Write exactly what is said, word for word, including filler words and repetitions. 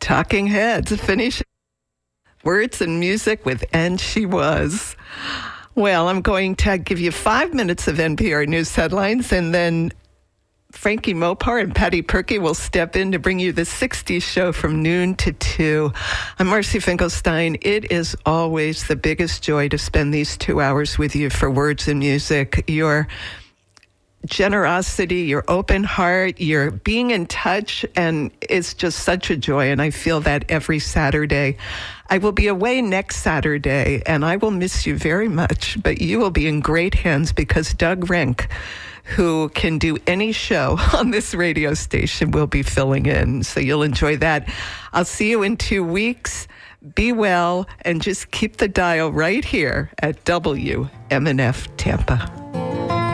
Talking Heads, finish words and music with And She Was. Well, I'm going to give you five minutes of N P R News headlines, and then Frankie Mopar and Patty Perky will step in to bring you the sixties show from noon to two. I'm Marcy Finkelstein. It is always the biggest joy to spend these two hours with you for words and music. Your generosity, your open heart, your being in touch, and it's just such a joy, and I feel that every Saturday. I will be away next Saturday, and I will miss you very much, but you will be in great hands because Doug Renk, who can do any show on this radio station, will be filling in, so you'll enjoy that. I'll see you in two weeks. Be well, and just keep the dial right here at W M N F Tampa.